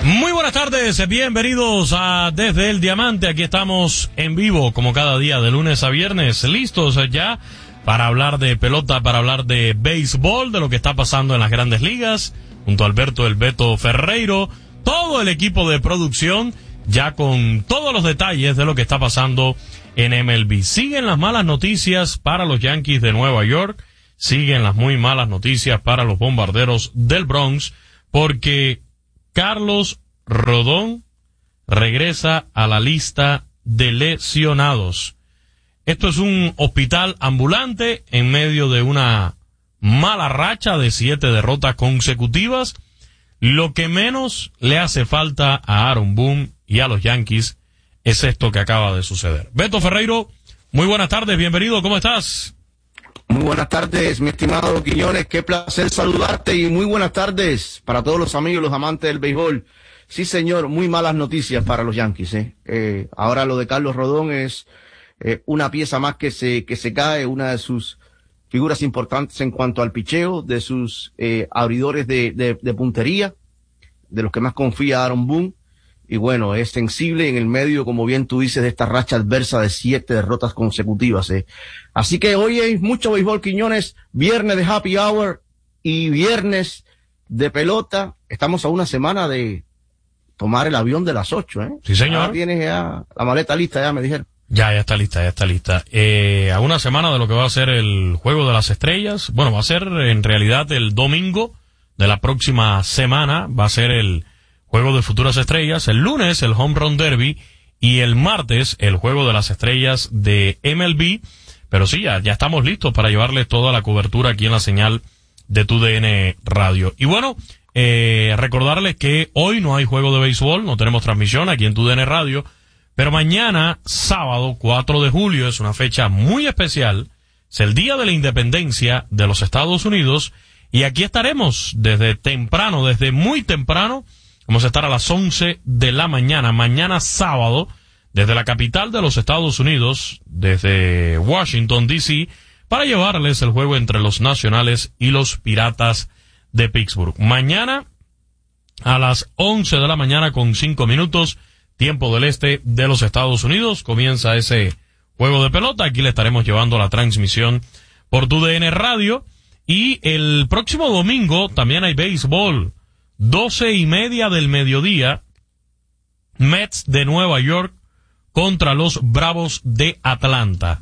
Muy buenas tardes, bienvenidos a Desde el Diamante. Aquí estamos en vivo como cada día de lunes a viernes, listos ya para hablar de pelota, para hablar de béisbol, de lo que está pasando en las grandes ligas, junto a Alberto El Beto Ferreiro, todo el equipo de producción, ya con todos los detalles de lo que está pasando en MLB. Siguen las malas noticias para los Yankees de Nueva York, siguen las muy malas noticias para los Bombarderos del Bronx, porque Carlos Rodón regresa a la lista de lesionados. Esto es un hospital ambulante en medio de una mala racha de 7 derrotas consecutivas. Lo que menos le hace falta a Aaron Boone y a los Yankees es esto que acaba de suceder. Beto Ferreiro, muy buenas tardes, bienvenido, ¿cómo estás? Muy buenas tardes, mi estimado Quiñones, qué placer saludarte y muy buenas tardes para todos los amigos, los amantes del béisbol. Sí, señor, muy malas noticias para los Yankees. Ahora lo de Carlos Rodón es una pieza más que se cae, una de sus figuras importantes en cuanto al picheo, de sus abridores de puntería, de los que más confía Aaron Boone. Y bueno, es sensible en el medio, como bien tú dices, de esta racha adversa de 7 derrotas consecutivas. Así que hoy hay mucho béisbol, Quiñones, viernes de Happy Hour y viernes de pelota. Estamos a una semana de tomar el avión de las 8, Sí, señor. Ya tienes ya la maleta lista, ya me dijeron. Ya está lista. A una semana de lo que va a ser el Juego de las Estrellas. Bueno, va a ser en realidad el domingo de la próxima semana, va a ser el Juego de Futuras Estrellas, el lunes el Home Run Derby y el martes el Juego de las Estrellas de MLB. Pero sí, ya estamos listos para llevarles toda la cobertura aquí en la señal de TUDN Radio. Y bueno, recordarles que hoy no hay juego de béisbol, no tenemos transmisión aquí en TUDN Radio, pero mañana, sábado 4 de julio, es una fecha muy especial, es el Día de la Independencia de los Estados Unidos, y aquí estaremos desde temprano, desde muy temprano. Vamos a estar a las 11 de la mañana, mañana sábado, desde la capital de los Estados Unidos, desde Washington, D.C., para llevarles el juego entre los Nacionales y los Piratas de Pittsburgh. Mañana, a las 11 de la mañana con 5 minutos, tiempo del este de los Estados Unidos, comienza ese juego de pelota. Aquí le estaremos llevando la transmisión por TUDN Radio. Y el próximo domingo también hay béisbol. 12:30 del mediodía, Mets de Nueva York contra los Bravos de Atlanta.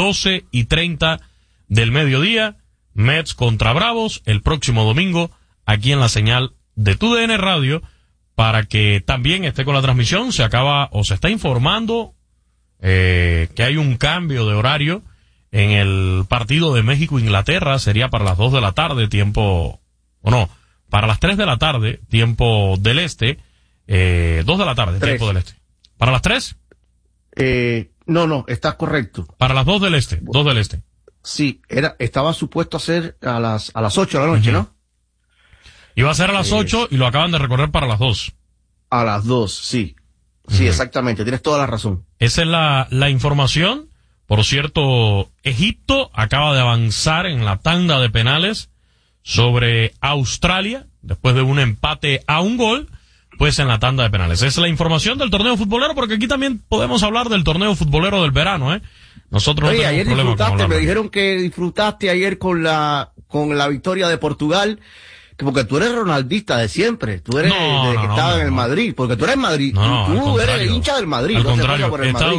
12:30 del mediodía, Mets contra Bravos, el próximo domingo, aquí en la señal de TUDN Radio, para que también esté con la transmisión. Se está informando que hay un cambio de horario en el partido de México-Inglaterra, sería para las 2 de la tarde, para las 3 de la tarde, tiempo del este, 2 de la tarde, 3. Tiempo del este. ¿Para las 3? No, está correcto. Para las 2 del este, 2 del este. Sí, estaba supuesto a ser a las 8 de la noche, ¿no? Iba a ser a las 8 y lo acaban de recorrer para las 2. A las 2, sí. Sí, exactamente, tienes toda la razón. Esa es la información. Por cierto, Egipto acaba de avanzar en la tanda de penales sobre Australia, después de un empate a un gol, pues en la tanda de penales. Esa es la información del torneo futbolero, porque aquí también podemos hablar del torneo futbolero del verano, Nosotros no tenemos ayer problema con hablar. Me dijeron que disfrutaste ayer con la victoria de Portugal, porque tú eres ronaldista de siempre, tú eres desde que estabas en el Madrid, porque tú eres Madrid, tú eres hincha del Madrid. Al contrario,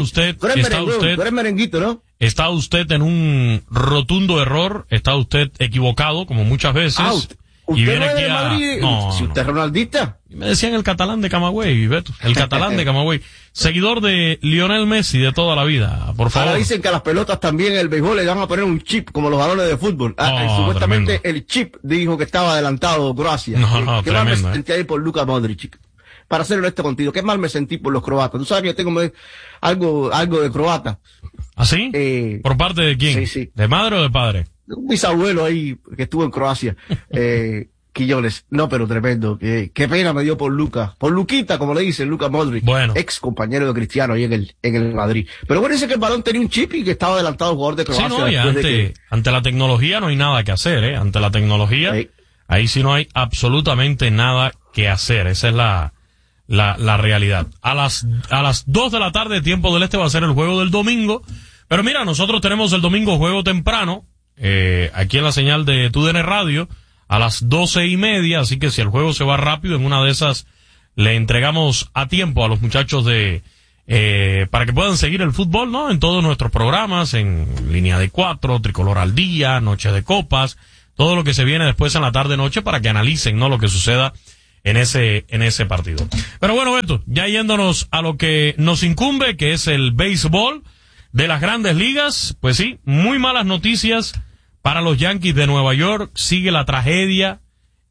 tú eres merenguito, ¿no? Está usted en un rotundo error, está usted equivocado, como muchas veces. ¿Usted viene no es de Madrid? Si usted es ronaldista. Me decían el catalán de Camagüey, Beto. El catalán de Camagüey. Seguidor de Lionel Messi de toda la vida, por favor. Ahora dicen que a las pelotas también, el béisbol, le van a poner un chip, como los balones de fútbol. Supuestamente tremendo. El chip dijo que estaba adelantado Croacia. ¿Qué mal me sentí ahí por Luka Modric? Para ser honesto contigo, qué mal me sentí por los croatas. Tú sabes que yo tengo algo de croata. ¿Ah, sí? ¿Por parte de quién? Sí. ¿De madre o de padre? Un bisabuelo ahí que estuvo en Croacia. Quillones, no, pero tremendo. Qué pena me dio por Luquita, como le dicen, Luka Modric, bueno, ex compañero de Cristiano ahí en el Madrid. Pero bueno, dice que el balón tenía un chip y que estaba adelantado el jugador de Croacia. Sí, no, y ante la tecnología no hay nada que hacer, Ante la tecnología, ahí sí no hay absolutamente nada que hacer. Esa es la realidad. A las 2 de la tarde, tiempo del este, va a ser el juego del domingo. Pero mira, nosotros tenemos el domingo juego temprano, aquí en la señal de TUDN Radio, a las 12:30, así que si el juego se va rápido, en una de esas le entregamos a tiempo a los muchachos para que puedan seguir el fútbol, ¿no? En todos nuestros programas, en Línea de 4, Tricolor al Día, Noche de Copas, todo lo que se viene después en la tarde-noche para que analicen, ¿no? Lo que suceda en ese partido. Pero bueno, Beto, ya yéndonos a lo que nos incumbe, que es el béisbol de las Grandes Ligas, pues sí, muy malas noticias para los Yankees de Nueva York. Sigue la tragedia,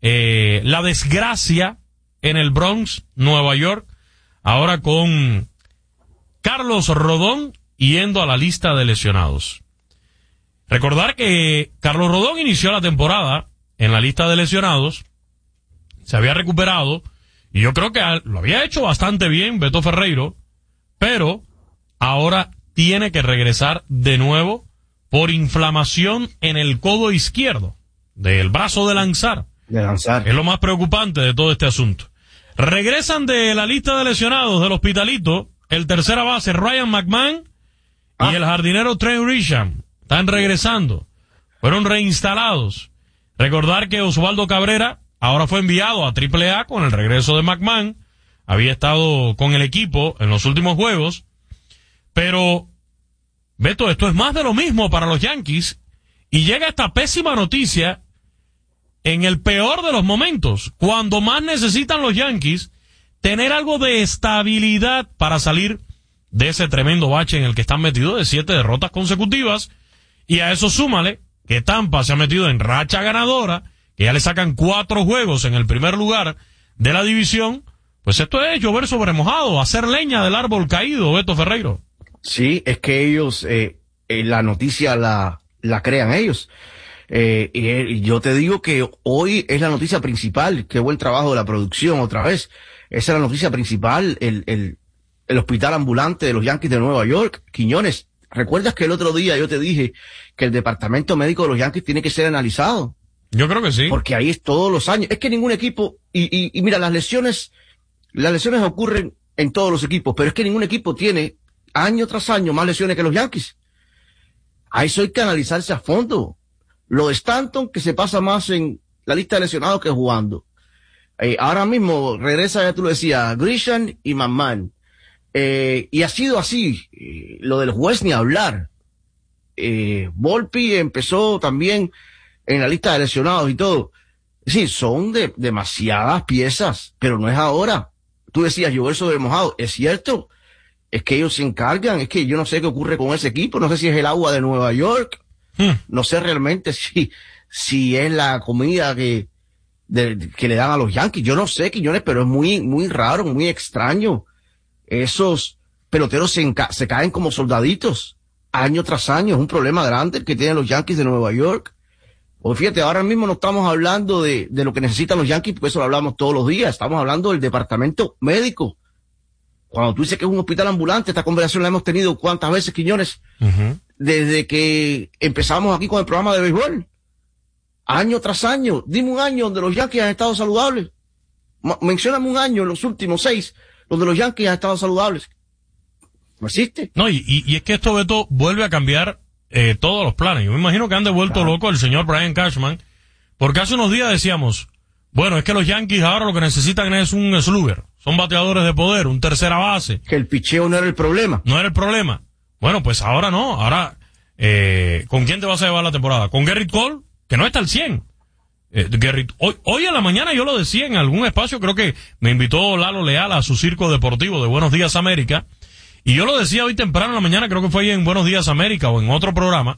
la desgracia en el Bronx, Nueva York, ahora con Carlos Rodón yendo a la lista de lesionados. Recordar que Carlos Rodón inició la temporada en la lista de lesionados, se había recuperado, y yo creo que lo había hecho bastante bien Beto Ferreiro, pero ahora tiene que regresar de nuevo por inflamación en el codo izquierdo, del brazo de lanzar. Es lo más preocupante de todo este asunto. Regresan de la lista de lesionados del hospitalito el tercera base Ryan McMahon y el jardinero Trent Grisham. Están regresando. Fueron reinstalados. Recordar que Osvaldo Cabrera ahora fue enviado a AAA con el regreso de McMahon. Había estado con el equipo en los últimos juegos. Pero, Beto, esto es más de lo mismo para los Yankees. Y llega esta pésima noticia en el peor de los momentos, cuando más necesitan los Yankees tener algo de estabilidad para salir de ese tremendo bache en el que están metidos de 7 derrotas consecutivas. Y a eso súmale que Tampa se ha metido en racha ganadora, que ya le sacan 4 juegos en el primer lugar de la división. Pues esto es llover sobre mojado, hacer leña del árbol caído, Beto Ferreiro. Sí, es que ellos, la noticia la crean ellos. Y yo te digo que hoy es la noticia principal. Qué buen trabajo de la producción otra vez. Esa es la noticia principal, el hospital ambulante de los Yankees de Nueva York. Quiñones, ¿recuerdas que el otro día yo te dije que el departamento médico de los Yankees tiene que ser analizado? Yo creo que sí. Porque ahí es todos los años. Es que ningún equipo, y mira, las lesiones ocurren en todos los equipos, pero es que ningún equipo tiene año tras año más lesiones que los Yankees. A eso hay que analizarse a fondo. Lo de Stanton, que se pasa más en la lista de lesionados que jugando. Ahora mismo regresa, ya tú lo decías, Grisham y McMahon. Y ha sido así. Lo del juez ni hablar. Volpi empezó también en la lista de lesionados y todo. Sí, son demasiadas piezas, pero no es ahora. Tú decías llover sobre mojado. Es cierto. Es que ellos se encargan. Es que yo no sé qué ocurre con ese equipo. No sé si es el agua de Nueva York. No sé realmente si es la comida que le dan a los Yankees. Yo no sé, Quiñones, pero es muy raro, muy extraño. Esos peloteros se caen como soldaditos año tras año. Es un problema grande el que tienen los Yankees de Nueva York. Pues fíjate, ahora mismo no estamos hablando de lo que necesitan los Yankees, porque eso lo hablamos todos los días. Estamos hablando del departamento médico. Cuando tú dices que es un hospital ambulante, esta conversación la hemos tenido ¿cuántas veces, Quiñones? Desde que empezamos aquí con el programa de béisbol. Año tras año. Dime un año donde los Yankees han estado saludables. Mencióname un año en los últimos 6 donde los Yankees han estado saludables. ¿No existe? No, y es que esto, Beto, vuelve a cambiar todos los planes. Yo me imagino que han devuelto loco el señor Brian Cashman, porque hace unos días decíamos, bueno, es que los Yankees ahora lo que necesitan es un slugger. Son bateadores de poder, un tercera base. Que el picheo no era el problema. No era el problema. Bueno, pues ahora no. Ahora, ¿con quién te vas a llevar la temporada? ¿Con Gerrit Cole? Que no está al 100. Hoy en la mañana yo lo decía en algún espacio, creo que me invitó Lalo Leal a su circo deportivo de Buenos Días América, y yo lo decía hoy temprano en la mañana, creo que fue ahí en Buenos Días América o en otro programa,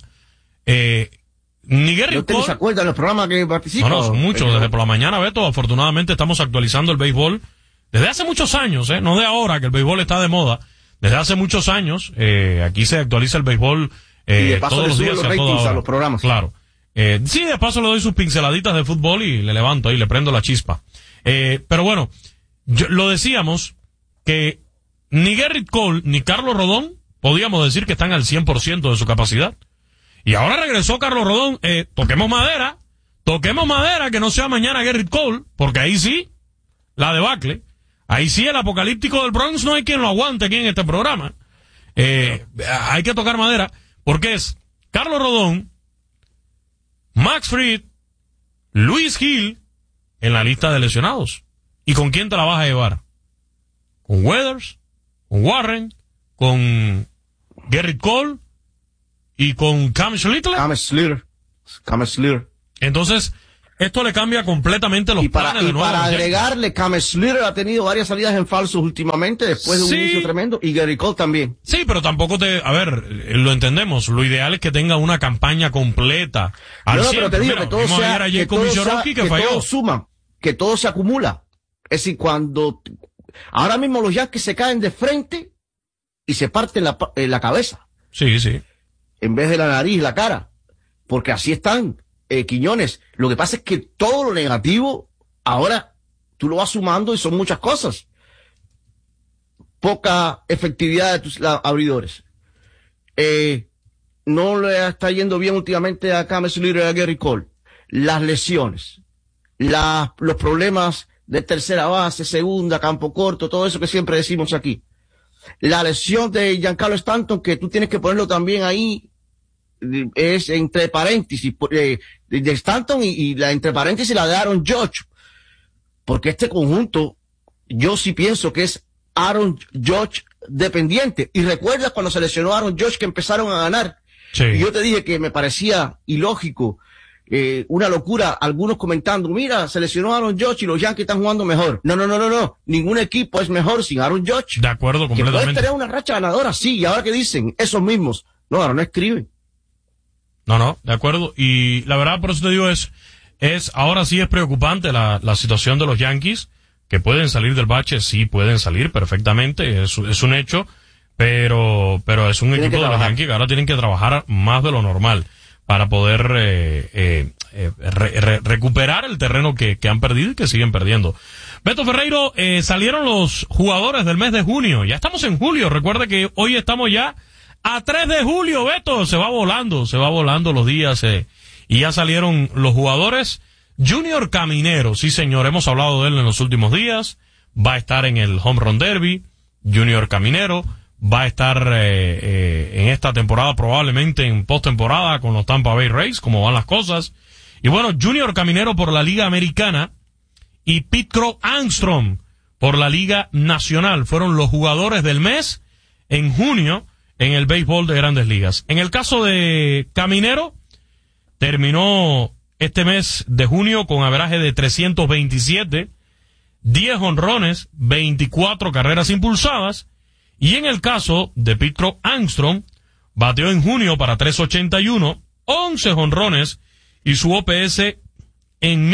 ni Gerrit Cole... ¿No se acuerdan los programas que participan? No, son muchos, desde por la mañana, Beto, afortunadamente estamos actualizando el béisbol desde hace muchos años, no de ahora que el béisbol está de moda, desde hace muchos años, aquí se actualiza el béisbol y de paso todos los días los ratings a los programas. Claro. Sí, de paso le doy sus pinceladitas de fútbol y le levanto ahí, le prendo la chispa. Pero bueno, lo decíamos que ni Gerrit Cole ni Carlos Rodón podíamos decir que están al 100% de su capacidad. Y ahora regresó Carlos Rodón, toquemos madera que no sea mañana Gerrit Cole, porque ahí sí, la debacle. Ahí sí, el apocalíptico del Bronx no hay quien lo aguante aquí en este programa. Hay que tocar madera, porque es Carlos Rodón, Max Fried, Luis Gil en la lista de lesionados. ¿Y con quién te la vas a llevar? ¿Con Weathers? ¿Con Warren? ¿Con Gerrit Cole? ¿Y con Cam Schlittler? Cam Schlitter. Entonces, esto le cambia completamente los planes de nuevo. Y para agregarle, Cam Schlitter ha tenido varias salidas en falsos últimamente, después de un inicio tremendo, y Gerrit Cole también. Sí, pero tampoco lo entendemos. Lo ideal es que tenga una campaña completa. No, pero te digo que todo sea, que todo se acumula. Es decir, ahora mismo los Yankees se caen de frente y se parten la cabeza. Sí, sí. En vez de la nariz y la cara. Porque así están, Quiñones. Lo que pasa es que todo lo negativo, ahora tú lo vas sumando y son muchas cosas. Poca efectividad de tus abridores. No le está yendo bien últimamente a Cam Schlitter y a Gerrit Cole. Las lesiones. Los problemas de tercera base, segunda, campo corto, todo eso que siempre decimos aquí. La lesión de Giancarlo Stanton, que tú tienes que ponerlo también ahí, es entre paréntesis, de Stanton y la entre paréntesis la de Aaron Judge. Porque este conjunto, yo sí pienso que es Aaron Judge dependiente. Y recuerdas cuando se lesionó Aaron Judge que empezaron a ganar. Sí. Y yo te dije que me parecía ilógico, una locura, algunos comentando, mira, se lesionó Aaron Judge y los Yankees están jugando mejor. No. Ningún equipo es mejor sin Aaron Judge. De acuerdo, completamente. Que puede tener una racha ganadora, sí. Y ahora que dicen, esos mismos. No, ahora no escriben. No, de acuerdo. Y la verdad, por eso te digo, ahora sí es preocupante la situación de los Yankees, que pueden salir del bache, sí pueden salir perfectamente, es un hecho, pero es un equipo de los Yankees que ahora tienen que trabajar más de lo normal para poder recuperar el terreno que han perdido y que siguen perdiendo. Beto Ferreiro, salieron los jugadores del mes de junio, ya estamos en julio, recuerda que hoy estamos ya a 3 de julio, Beto, se va volando los días, y ya salieron los jugadores. Junior Caminero, sí señor, hemos hablado de él en los últimos días, va a estar en el Home Run Derby. Junior Caminero va a estar en esta temporada probablemente en postemporada con los Tampa Bay Rays, como van las cosas. Y bueno, Junior Caminero por la Liga Americana y Pete Crow Armstrong por la Liga Nacional fueron los jugadores del mes en junio en el béisbol de Grandes Ligas. En el caso de Caminero, terminó este mes de junio con averaje de 327, 10 jonrones, 24 carreras impulsadas. Y en el caso de Pete Crow Armstrong, bateó en junio para 381, 11 jonrones y su OPS en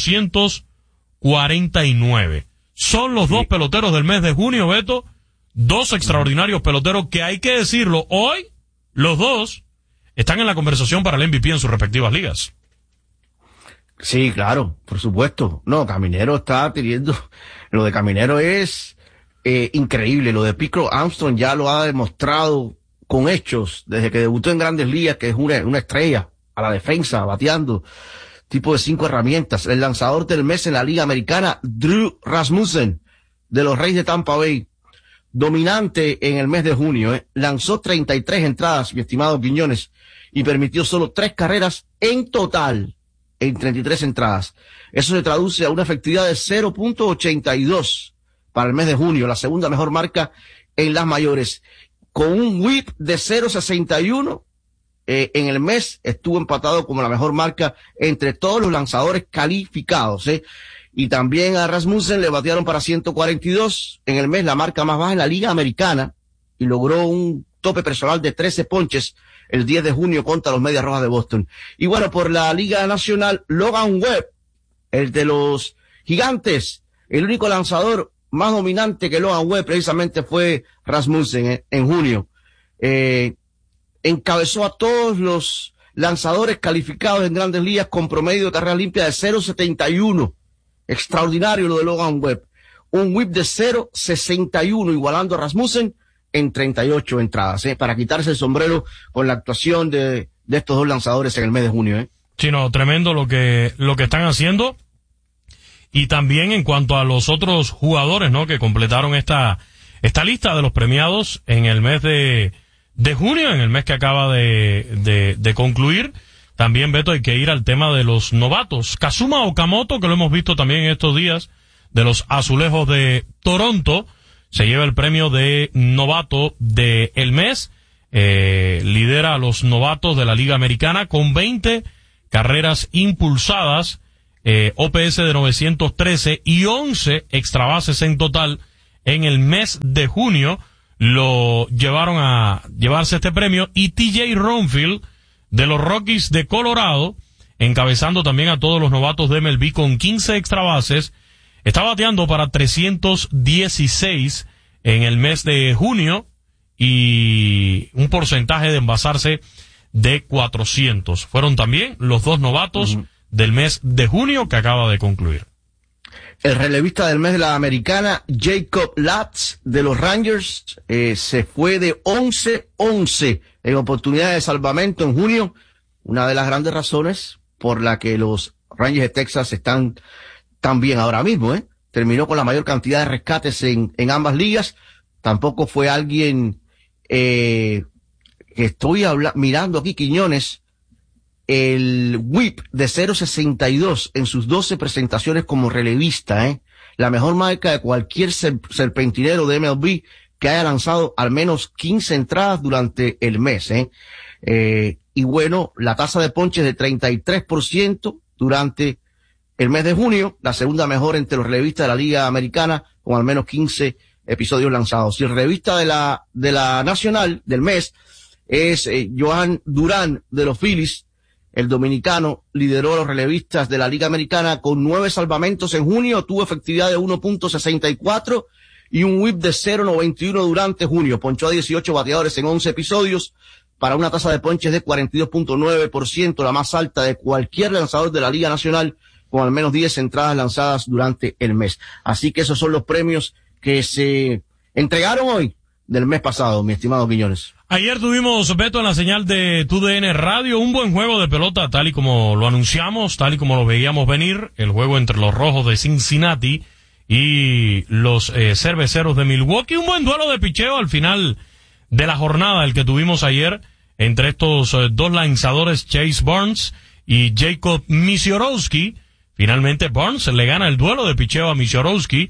1249. Son los dos peloteros del mes de junio, Beto. Dos extraordinarios peloteros que, hay que decirlo, hoy los dos están en la conversación para el MVP en sus respectivas ligas. Sí, claro, por supuesto. No, Caminero está teniendo, lo de Caminero es increíble. Lo de Pete Crow Armstrong ya lo ha demostrado con hechos desde que debutó en Grandes Ligas, que es una estrella a la defensa, bateando, tipo de 5 herramientas. El lanzador del mes en la Liga Americana, Drew Rasmussen, de los Reyes de Tampa Bay. Dominante en el mes de junio, lanzó 33 entradas, mi estimado Quiñones, y permitió solo 3 carreras en total en 33 entradas. Eso se traduce a una efectividad de 0.82 para el mes de junio, la segunda mejor marca en las mayores. Con un whip de 0.61 en el mes, estuvo empatado como la mejor marca entre todos los lanzadores calificados. Y también a Rasmussen le batearon para 142 en el mes, la marca más baja en la Liga Americana, y logró un tope personal de 13 ponches el 10 de junio contra los Medias Rojas de Boston. Y bueno, por la Liga Nacional, Logan Webb, el de los Gigantes, el único lanzador más dominante que Logan Webb precisamente fue Rasmussen en junio. Encabezó a todos los lanzadores calificados en Grandes Ligas con promedio de carrera limpia de 0.71. Extraordinario lo de Logan Webb. Un whip de 0.61 igualando a Rasmussen en 38 entradas, para quitarse el sombrero con la actuación de estos dos lanzadores en el mes de junio, Sí, no, tremendo lo que están haciendo. Y también en cuanto a los otros jugadores, ¿no? Que completaron esta lista de los premiados en el mes de junio, en el mes que acaba de concluir. También, Beto, hay que ir al tema de los novatos. Kazuma Okamoto, que lo hemos visto también en estos días, de los Azulejos de Toronto, se lleva el premio de novato del mes. Lidera a los novatos de la Liga Americana con 20 carreras impulsadas, OPS de 913 y 11 extra bases en total. En el mes de junio lo llevaron a llevarse este premio, y TJ Ronfield de los Rockies de Colorado, encabezando también a todos los novatos de MLB con 15 extra bases, está bateando para 316 en el mes de junio y un porcentaje de envasarse de 400. Fueron también los dos novatos del mes de junio que acaba de concluir. El relevista del mes de la Americana, Jacob Latz, de los Rangers, se fue de 11-11 en oportunidades de salvamento en junio. Una de las grandes razones por la que los Rangers de Texas están tan bien ahora mismo, Terminó con la mayor cantidad de rescates en ambas ligas. Tampoco fue alguien que estoy mirando aquí, Quiñones, el whip de 0.62 en sus 12 presentaciones como relevista, la mejor marca de cualquier serpentinero de MLB que haya lanzado al menos 15 entradas durante el mes, y bueno, la tasa de ponches de 33% durante el mes de junio, la segunda mejor entre los relevistas de la Liga Americana, con al menos 15 episodios lanzados. Y el relevista de la Nacional del mes es Johan Durán de los Phillies. El dominicano lideró a los relevistas de la Liga Americana con 9 salvamentos en junio, tuvo efectividad de 1.64 y un whip de 0.91 durante junio. Ponchó a 18 bateadores en 11 episodios para una tasa de ponches de 42.9%, la más alta de cualquier lanzador de la Liga Nacional, con al menos 10 entradas lanzadas durante el mes. Así que esos son los premios que se entregaron hoy del mes pasado, mi estimado Quiñones. Ayer tuvimos, Beto, en la señal de TUDN Radio, un buen juego de pelota, tal y como lo anunciamos, tal y como lo veíamos venir, el juego entre los Rojos de Cincinnati y los Cerveceros de Milwaukee. Un buen duelo de picheo al final de la jornada, el que tuvimos ayer entre estos dos lanzadores, Chase Burns y Jacob Misiorowski. Finalmente Burns le gana el duelo de picheo a Misiorowski.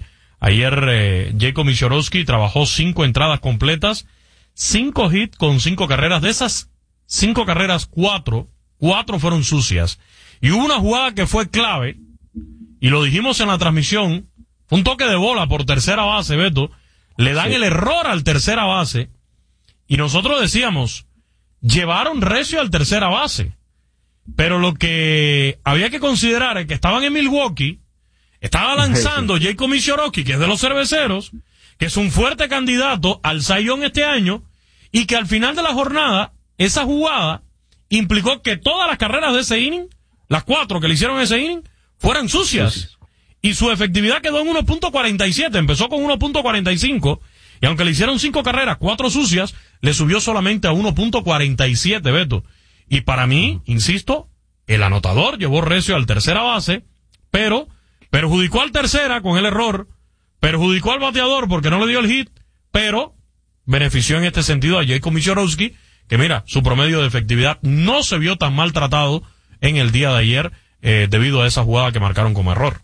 Ayer Jacob Misiorowski trabajó 5 entradas completas, 5 hits con 5 carreras. De esas 5 carreras, 4 fueron sucias. Y hubo una jugada que fue clave, y lo dijimos en la transmisión, fue un toque de bola por tercera base, Beto. Le dan el error al tercera base, y nosotros decíamos, llevaron recio al tercera base. Pero lo que había que considerar es que estaban en Milwaukee, estaba lanzando Jacob Misiorowski, que es de los Cerveceros, que es un fuerte candidato al Cy Young este año, y que al final de la jornada, esa jugada implicó que todas las carreras de ese inning, las 4 que le hicieron ese inning, fueran sucias. Y su efectividad quedó en 1.47, empezó con 1.45, y aunque le hicieron 5 carreras, 4 sucias, le subió solamente a 1.47, Beto. Y para mí, insisto, el anotador llevó recio al tercera base, pero perjudicó al tercera con el error, perjudicó al bateador porque no le dio el hit, pero benefició en este sentido a Jacob Misiorowski, que mira, su promedio de efectividad no se vio tan maltratado en el día de ayer, debido a esa jugada que marcaron como error.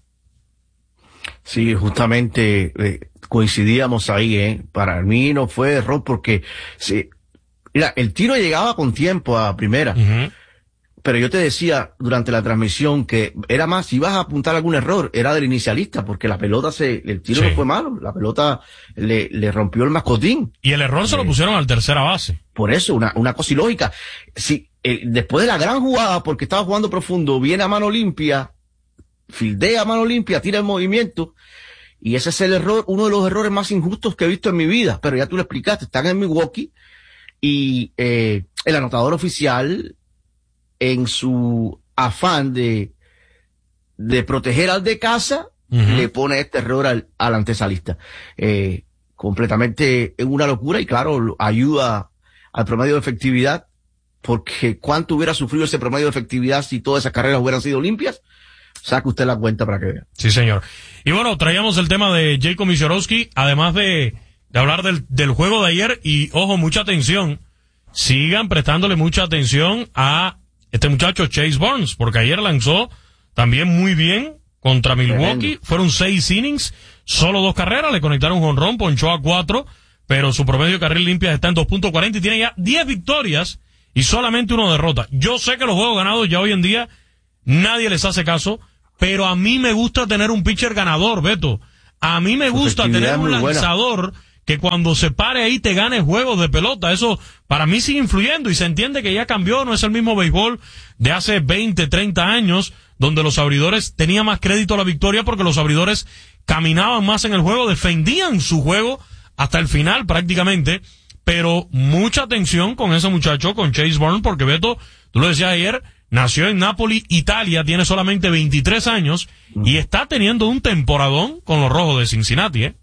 Sí, justamente coincidíamos ahí, para mí no fue error porque mira, el tiro llegaba con tiempo a primera. Pero yo te decía durante la transmisión que era más, si ibas a apuntar algún error, era del inicialista, porque la pelota el tiro no fue malo, la pelota le rompió el mascotín. Y el error se lo pusieron al tercera base. Por eso, una cosa ilógica. Si, después de la gran jugada, porque estaba jugando profundo, viene a mano limpia, fildea a mano limpia, tira el movimiento, y ese es el error, uno de los errores más injustos que he visto en mi vida, pero ya tú lo explicaste, están en Milwaukee, y el anotador oficial, en su afán de proteger al de casa, le pone este error al antesalista. Completamente es una locura, y claro, ayuda al promedio de efectividad, porque cuánto hubiera sufrido ese promedio de efectividad si todas esas carreras hubieran sido limpias. Saque usted la cuenta para que vea. Sí, señor. Y bueno, traíamos el tema de Jacob Misiorowski, además de hablar del juego de ayer, y ojo, mucha atención. Sigan prestándole mucha atención a este muchacho Chase Burns, porque ayer lanzó también muy bien contra Milwaukee. Tremendo. Fueron 6 innings, solo 2 carreras, le conectaron un jonrón, ponchó a 4, pero su promedio de carreras limpias está en 2.40 y tiene ya 10 victorias y solamente 1 derrota. Yo sé que los juegos ganados ya hoy en día nadie les hace caso, pero a mí me gusta tener un pitcher ganador, Beto. A mí me gusta tener un lanzador que cuando se pare ahí te gane juegos de pelota. Eso para mí sigue influyendo y se entiende que ya cambió, no es el mismo béisbol de hace 20, 30 años, donde los abridores tenían más crédito a la victoria porque los abridores caminaban más en el juego, defendían su juego hasta el final prácticamente. Pero mucha atención con ese muchacho, con Chase Burns, porque Beto, tú lo decías ayer, nació en Nápoles, Italia, tiene solamente 23 años y está teniendo un temporadón con los Rojos de Cincinnati, ¿eh?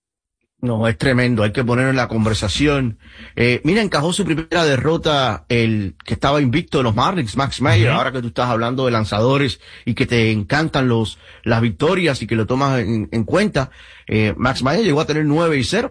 No, es tremendo, hay que ponerlo en la conversación. Mira, encajó su primera derrota el que estaba invicto de los Marlins, Max Meyer. Ahora que tú estás hablando de lanzadores y que te encantan las victorias y que lo tomas en cuenta, Max Meyer llegó a tener 9-0.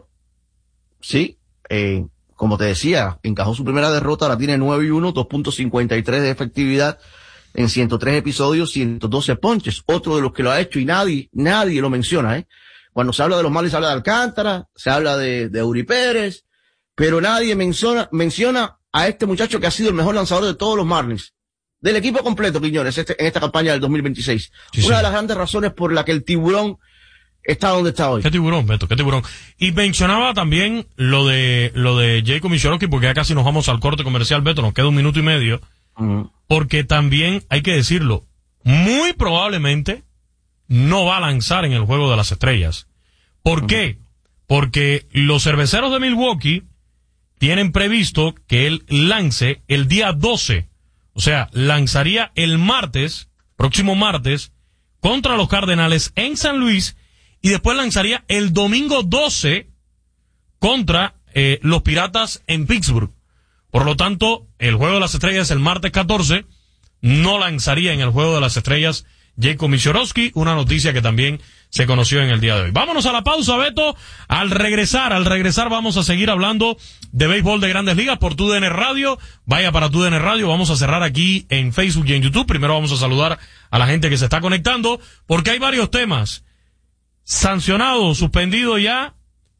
Sí, como te decía, encajó su primera derrota, ahora tiene 9-1, 2.53 de efectividad en 103 episodios, 112 ponches. Otro de los que lo ha hecho y nadie lo menciona, Cuando se habla de los Marlins, se habla de Alcántara, se habla de Eury Pérez, pero nadie menciona a este muchacho que ha sido el mejor lanzador de todos los Marlins. Del equipo completo, Quiñones, en esta campaña del 2026. Sí, Una de las grandes razones por la que el tiburón está donde está hoy. ¿Qué tiburón, Beto? ¿Qué tiburón? Y mencionaba también lo de Jacob Misiorowski, porque ya casi nos vamos al corte comercial, Beto, nos queda 1 minuto y medio. Porque también, hay que decirlo, muy probablemente no va a lanzar en el Juego de las Estrellas. ¿Por qué? Porque los Cerveceros de Milwaukee tienen previsto que él lance el día 12. O sea, lanzaría el próximo martes, contra los Cardenales en San Luis, y después lanzaría el domingo 12 contra los Piratas en Pittsburgh. Por lo tanto, el Juego de las Estrellas el martes 14, no lanzaría en el Juego de las Estrellas Jacob Misiorowski, una noticia que también se conoció en el día de hoy. Vámonos a la pausa, Beto. Al regresar vamos a seguir hablando de béisbol de Grandes Ligas por TUDN Radio. Vaya para TUDN Radio, vamos a cerrar aquí en Facebook y en YouTube. Primero vamos a saludar a la gente que se está conectando, porque hay varios temas. Sancionado, suspendido ya,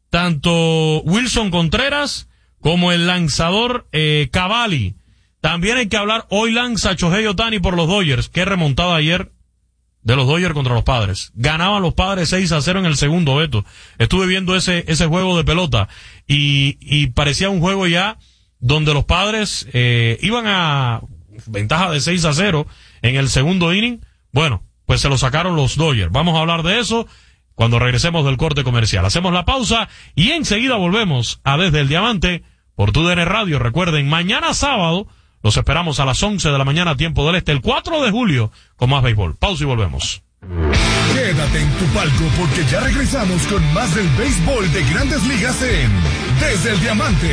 tanto Wilson Contreras como el lanzador Cavalli. También hay que hablar, hoy lanza Shohei Ohtani por los Dodgers. Qué remontada ayer de los Dodgers contra los Padres. Ganaban los Padres 6-0 en el segundo, Beto. Estuve viendo ese juego de pelota y parecía un juego ya donde los Padres iban a ventaja de 6-0 en el segundo inning. Bueno, pues se lo sacaron los Dodgers. Vamos a hablar de eso cuando regresemos del corte comercial. Hacemos la pausa y enseguida volvemos a Desde el Diamante por TUDN Radio. Recuerden, mañana sábado los esperamos a las 11 de la mañana, tiempo del este, el 4 de julio, con más béisbol. Pausa y volvemos. Quédate en tu palco porque ya regresamos con más del béisbol de Grandes Ligas en Desde el Diamante.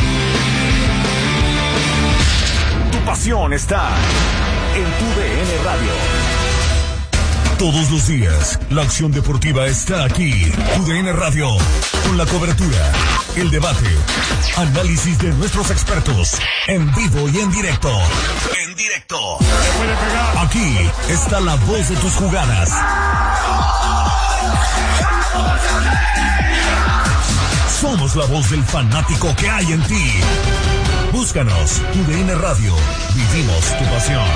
Tu pasión está en TUDN Radio. Todos los días, la acción deportiva está aquí. TUDN Radio, con la cobertura, el debate, análisis de nuestros expertos, en vivo y en directo. En directo. Aquí está la voz de tus jugadas. Somos la voz del fanático que hay en ti. Búscanos, TUDN Radio. Vivimos tu pasión.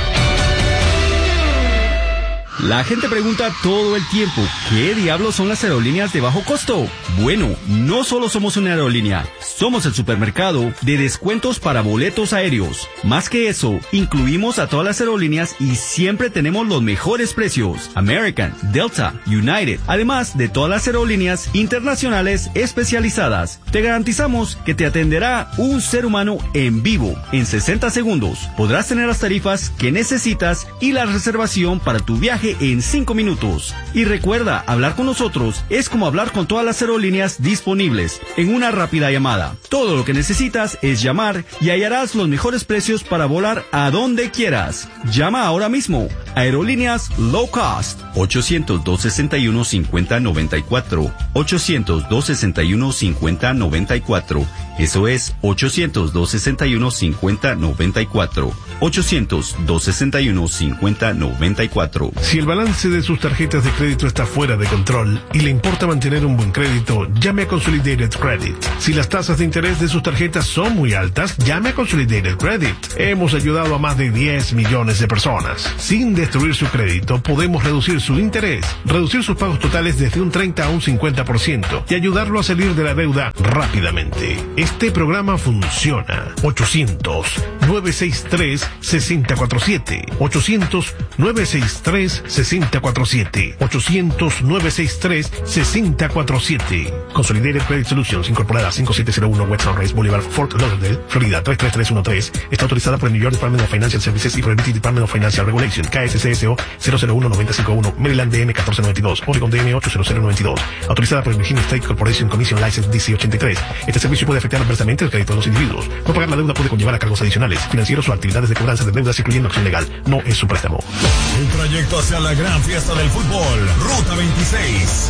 La gente pregunta todo el tiempo, ¿qué diablos son las aerolíneas de bajo costo? Bueno, no solo somos una aerolínea, somos el supermercado de descuentos para boletos aéreos. Más que eso, incluimos a todas las aerolíneas y siempre tenemos los mejores precios. American, Delta, United, además de todas las aerolíneas internacionales especializadas. Te garantizamos que te atenderá un ser humano en vivo. En 60 segundos podrás tener las tarifas que necesitas y la reservación para tu viaje equipaje en 5 minutos. Y recuerda, hablar con nosotros es como hablar con todas las aerolíneas disponibles en una rápida llamada. Todo lo que necesitas es llamar y hallarás los mejores precios para volar a donde quieras. Llama ahora mismo. Aerolíneas Low Cost. 800-261-5094. 800-261-5094. Eso es 800-261-5094. 800-261-5094. Si el balance de sus tarjetas de crédito está fuera de control y le importa mantener un buen crédito, llame a Consolidated Credit. Si las tasas de interés de sus tarjetas son muy altas, llame a Consolidated Credit. Hemos ayudado a más de 10 millones de personas. Sin destruir su crédito, podemos reducir su interés, reducir sus pagos totales desde un 30 a un 50% y ayudarlo a salir de la deuda rápidamente. Este programa funciona. 800-963-6047. 800-963-6047. 800-963-6047. Consolidated Credit Solutions, incorporada 5701 West Sunrise Boulevard, Fort Lauderdale, Florida 33313. Está autorizada por el New York Department of Financial Services y por el British Department of Financial Regulation, KSCSO 001-951, Maryland DM 1492, Oregon DM 80092. Autorizada por el Virginia State Corporation Commission License DC 83. Este servicio puede afectar adversamente el crédito de los individuos. No pagar la deuda puede conllevar a cargos adicionales, financieros o actividades de cobranza de deudas, incluyendo acción legal. No es un préstamo. Un trayecto hacia la gran fiesta del fútbol. Ruta 26.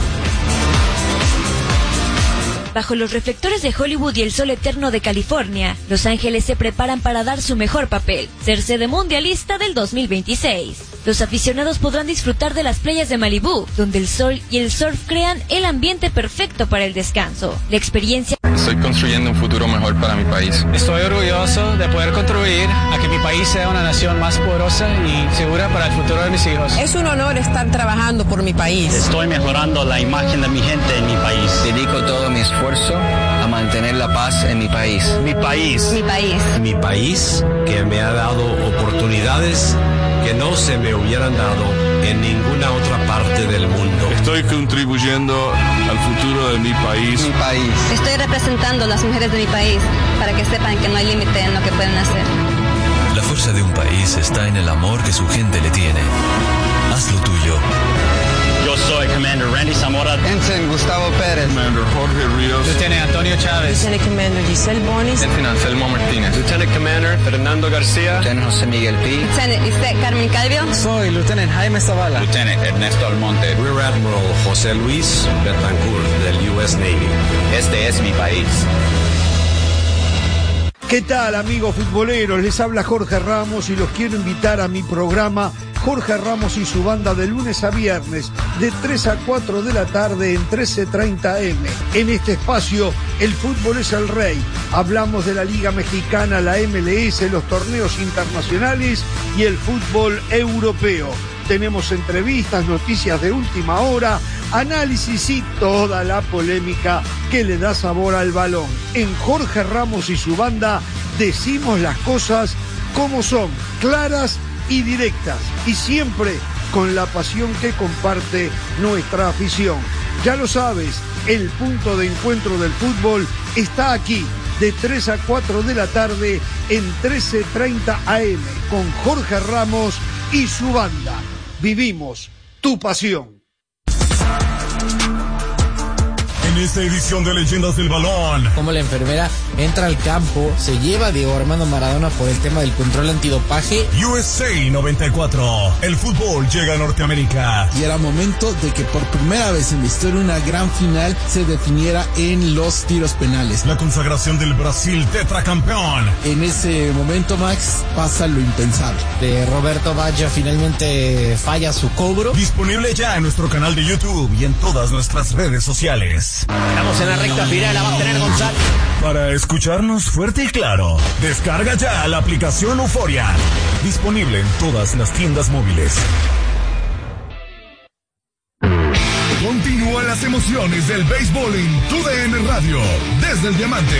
Bajo los reflectores de Hollywood y el sol eterno de California, Los Ángeles se preparan para dar su mejor papel, ser sede mundialista del 2026. Los aficionados podrán disfrutar de las playas de Malibú, donde el sol y el surf crean el ambiente perfecto para el descanso. La experiencia... Estoy construyendo un futuro mejor para mi país. Estoy orgulloso de poder contribuir a que mi país sea una nación más poderosa y segura para el futuro de mis hijos. Es un honor estar trabajando por mi país. Estoy mejorando la imagen de mi gente en mi país. Dedico todo mi esfuerzo a mantener la paz en mi país. Mi país. Mi país. Mi país, que me ha dado oportunidades que no se me hubieran dado en ninguna otra parte del mundo. Estoy contribuyendo al futuro de mi país. Mi país. Estoy representando a las mujeres de mi país para que sepan que no hay límite en lo que pueden hacer. La fuerza de un país está en el amor que su gente le tiene. Haz lo tuyo. Yo soy Commander Randy Zamora. Ensign Gustavo Pérez. Commander Jorge Ríos. Lieutenant Antonio Chávez. Lieutenant Commander Giselle Bonis. Lieutenant Anselmo Martínez. Lieutenant Commander Fernando García. Lieutenant José Miguel Pi. Lieutenant Lisette Carmen Calvio. Soy Lieutenant Jaime Zavala. Lieutenant Ernesto Almonte. Rear Admiral José Luis Betancourt del US Navy. Este es mi país. ¿Qué tal, amigos futboleros? Les habla Jorge Ramos y los quiero invitar a mi programa Jorge Ramos y su banda de lunes a viernes de 3 a 4 de la tarde en 13:30 AM. En este espacio, el fútbol es el rey. Hablamos de la Liga Mexicana, la MLS, los torneos internacionales y el fútbol europeo. Tenemos entrevistas, noticias de última hora, análisis y toda la polémica que le da sabor al balón. En Jorge Ramos y su banda decimos las cosas como son, claras y directas, y siempre con la pasión que comparte nuestra afición. Ya lo sabes, el punto de encuentro del fútbol está aquí, de 3 a 4 de la tarde en 13:30 AM, con Jorge Ramos y su banda. Vivimos tu pasión. En esta edición de Leyendas del Balón, como la enfermera entra al campo, se lleva a Diego Armando Maradona por el tema del control antidopaje. USA 94, el fútbol llega a Norteamérica. Y era momento de que por primera vez en la historia una gran final se definiera en los tiros penales. La consagración del Brasil tetracampeón. En ese momento, Max, pasa lo impensable. De Roberto Baggio finalmente falla su cobro. Disponible ya en nuestro canal de YouTube y en todas nuestras redes sociales. Estamos en la recta final, la va a tener González. Para escucharnos fuerte y claro, descarga ya la aplicación Euforia. Disponible en todas las tiendas móviles. Continúan las emociones del béisbol en TUDN Radio, desde el Diamante.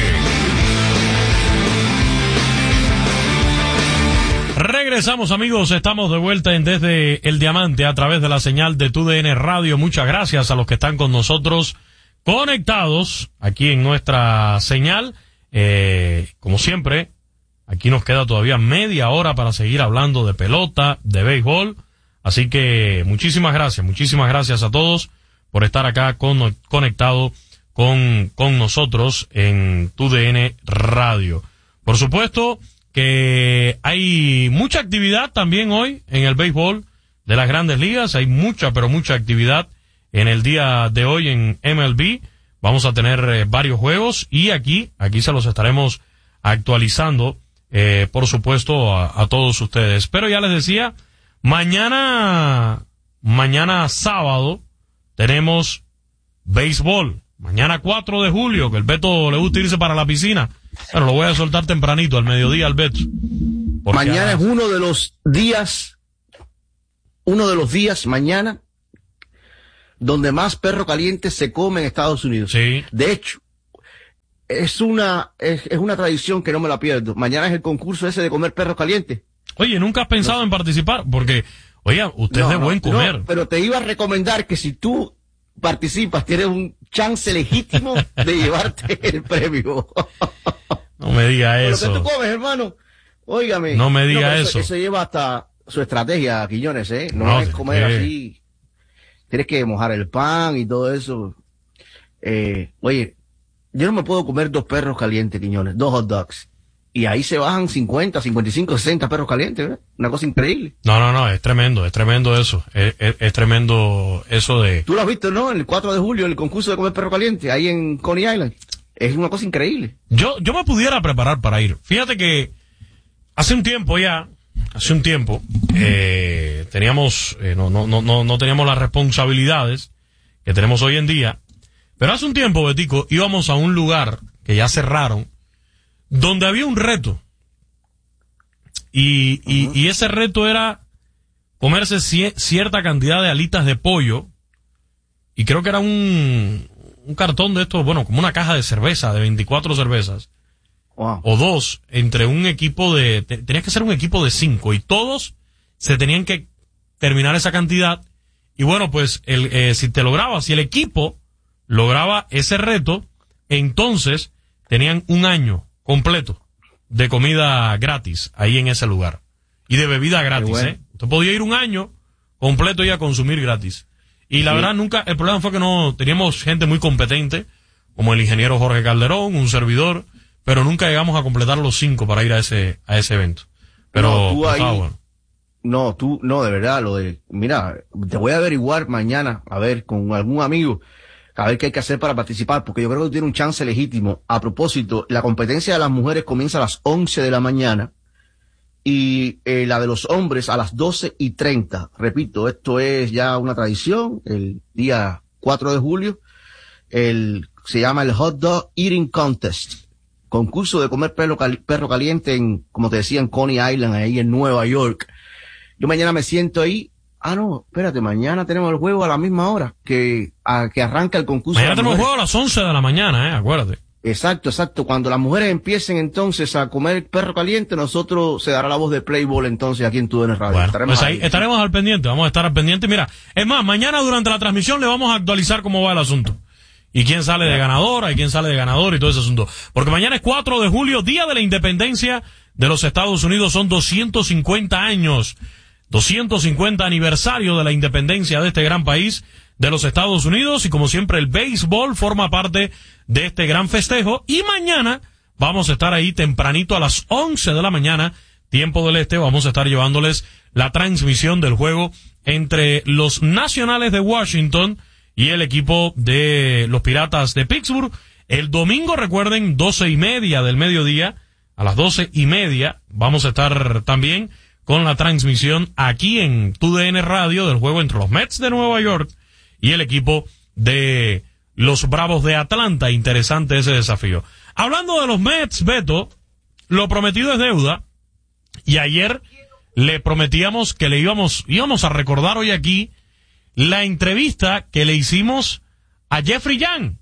Regresamos, amigos, estamos de vuelta en Desde el Diamante a través de la señal de TUDN Radio. Muchas gracias a los que están con nosotros conectados aquí en nuestra señal. Como siempre, aquí nos queda todavía media hora para seguir hablando de pelota, de béisbol. Así que muchísimas gracias a todos por estar acá conectado con nosotros en TUDN Radio. Por supuesto que hay mucha actividad también hoy en el béisbol de las Grandes Ligas. Hay mucha actividad en el día de hoy en MLB. Vamos a tener varios juegos y aquí se los estaremos actualizando, por supuesto, a todos ustedes. Pero ya les decía, mañana sábado tenemos béisbol. Mañana 4 de julio, que el Beto le gusta irse para la piscina. Bueno, lo voy a soltar tempranito, al mediodía, al Beto. Mañana es uno de los días mañana donde más perro caliente se come en Estados Unidos. Sí. De hecho, es una tradición que no me la pierdo. Mañana es el concurso ese de comer perro caliente. Oye, ¿nunca has pensado en participar? Porque, oiga, usted es de buen comer. No, pero te iba a recomendar que si tú participas, tienes un chance legítimo de llevarte el premio. No me diga eso. Lo que tú comes, hermano, óigame. No me diga eso. Eso lleva hasta su estrategia, Quiñones, ¿eh? No es comer así. Tienes que mojar el pan y todo eso. Oye, yo no me puedo comer 2 perros calientes, Quiñones, 2 hot dogs. Y ahí se bajan 50, 55, 60 perros calientes, ¿verdad? Una cosa increíble. No, es tremendo eso. Es tremendo eso de... Tú lo has visto, ¿no? El 4 de julio, el concurso de comer perro caliente, ahí en Coney Island. Es una cosa increíble. Yo me pudiera preparar para ir. Fíjate que hace un tiempo teníamos, no teníamos las responsabilidades que tenemos hoy en día. Pero hace un tiempo, Betico, íbamos a un lugar que ya cerraron, donde había un reto. Y ese reto era comerse cierta cantidad de alitas de pollo. Y creo que era un cartón de estos, bueno, como una caja de cerveza, de 24 cervezas. Wow. O 2, entre un equipo tenías que ser un equipo de 5, y todos se tenían que terminar esa cantidad. Y bueno, pues, si el equipo lograba ese reto, entonces tenían un año completo de comida gratis ahí en ese lugar. Y de bebida gratis, bueno. Usted podía ir un año completo y a consumir gratis. Y la verdad, el problema fue que no teníamos gente muy competente, como el ingeniero Jorge Calderón, un servidor, pero nunca llegamos a completar los 5 para ir a ese evento. Pero bueno. No, de verdad, mira, te voy a averiguar mañana, a ver, con algún amigo, a ver qué hay que hacer para participar, porque yo creo que tiene un chance legítimo. A propósito, la competencia de las mujeres comienza a las 11 de la mañana y la de los hombres a las 12:30. Repito, esto es ya una tradición. El día 4 de julio, se llama el Hot Dog Eating Contest. Concurso de comer perro caliente como te decía, en Coney Island, ahí en Nueva York. Yo mañana me siento ahí. No, espérate, mañana tenemos el juego a la misma hora que arranca el concurso. Mañana tenemos el juego a las 11 de la mañana, acuérdate. Exacto. Cuando las mujeres empiecen entonces a comer perro caliente, nosotros se dará la voz de Play Ball entonces aquí en TUDN Radio. Bueno, pues ahí estaremos al pendiente, vamos a estar al pendiente. Mira, es más, mañana durante la transmisión le vamos a actualizar cómo va el asunto. Y quién sale de ganadora, y quién sale de ganador y todo ese asunto. Porque mañana es 4 de julio, Día de la Independencia de los Estados Unidos. Son 250 años. 250 aniversario de la independencia de este gran país de los Estados Unidos, y como siempre el béisbol forma parte de este gran festejo. Y mañana vamos a estar ahí tempranito a las 11 de la mañana, tiempo del este, vamos a estar llevándoles la transmisión del juego entre los Nacionales de Washington y el equipo de los Piratas de Pittsburgh. El domingo, recuerden, 12:30 del mediodía, a las 12:30 vamos a estar también con la transmisión aquí en TUDN Radio del juego entre los Mets de Nueva York y el equipo de los Bravos de Atlanta. Interesante ese desafío. Hablando de los Mets, Beto, lo prometido es deuda, y ayer le prometíamos que le íbamos a recordar hoy aquí la entrevista que le hicimos a Jeffrey Young.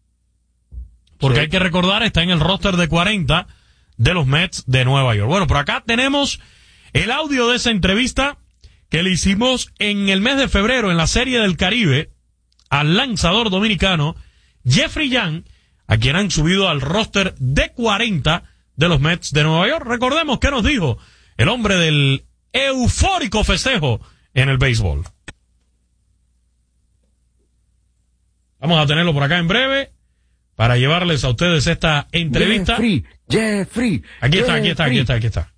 Porque hay que recordar, está en el roster de 40 de los Mets de Nueva York. Bueno, por acá tenemos el audio de esa entrevista que le hicimos en el mes de febrero en la Serie del Caribe al lanzador dominicano Jeffrey Young, a quien han subido al roster de 40 de los Mets de Nueva York. Recordemos qué nos dijo el hombre del eufórico festejo en el béisbol. Vamos a tenerlo por acá en breve para llevarles a ustedes esta entrevista. Jeffrey. Aquí está.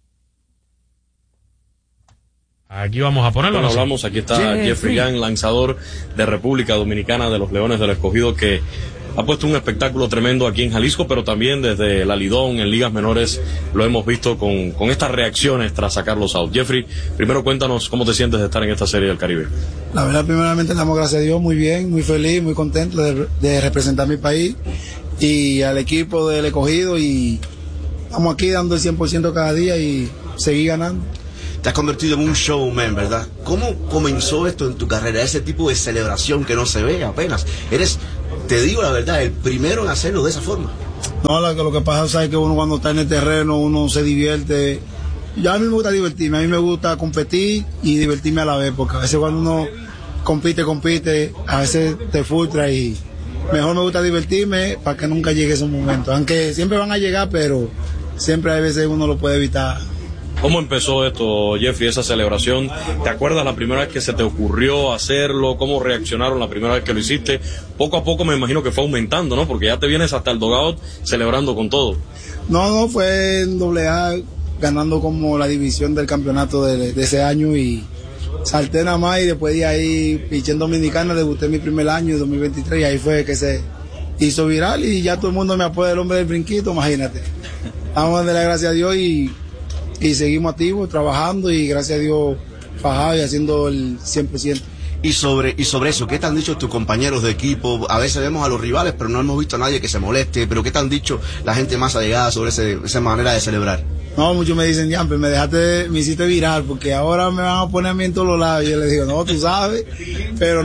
Aquí vamos a ponerlo. Bueno, hablamos, aquí está Jeffrey Young, lanzador de República Dominicana de los Leones del Escogido, que ha puesto un espectáculo tremendo aquí en Jalisco, pero también desde la Lidón, en ligas menores, lo hemos visto con estas reacciones tras sacarlos out. Jeffrey, primero cuéntanos cómo te sientes de estar en esta Serie del Caribe. La verdad, primeramente damos gracias a Dios, muy bien, muy feliz, muy contento de representar mi país y al equipo del Escogido, y estamos aquí dando el 100% cada día y seguir ganando. Te has convertido en un showman, ¿verdad? ¿Cómo comenzó esto en tu carrera? Ese tipo de celebración que no se ve apenas. Eres, te digo la verdad, el primero en hacerlo de esa forma. No, lo que pasa es que uno cuando está en el terreno, uno se divierte. Yo a mí me gusta divertirme, a mí me gusta competir y divertirme a la vez, porque a veces cuando uno compite, a veces te frustra y mejor me gusta divertirme para que nunca llegue ese momento. Aunque siempre van a llegar, pero siempre hay veces uno lo puede evitar. ¿Cómo empezó esto, Jeffrey, esa celebración? ¿Te acuerdas la primera vez que se te ocurrió hacerlo? ¿Cómo reaccionaron la primera vez que lo hiciste? Poco a poco me imagino que fue aumentando, ¿no? Porque ya te vienes hasta el dugout celebrando con todo. No, fue en AA, ganando como la división del campeonato de ese año, y salté nada más, y después de ahí, piché en Dominicana, debuté mi primer año, en 2023, y ahí fue que se hizo viral, y ya todo el mundo me apoya, el hombre del brinquito, imagínate. Vamos a darle gracias a Dios y seguimos activos, trabajando, y gracias a Dios fajado y haciendo el 100%. Y sobre eso, ¿qué te han dicho tus compañeros de equipo? A veces vemos a los rivales, pero no hemos visto a nadie que se moleste, pero ¿qué te han dicho la gente más allegada sobre esa manera de celebrar? No, muchos me dicen, ya, pero me hiciste viral, porque ahora me van a poner a mí en todos los lados. Y yo les digo, no, tú sabes, pero